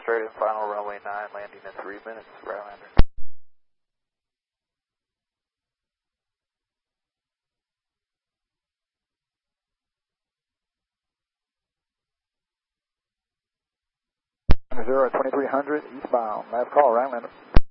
straight in final runway 9, landing in 3 minutes, Rylander. Zero at 2300 eastbound. Last call, Rylander.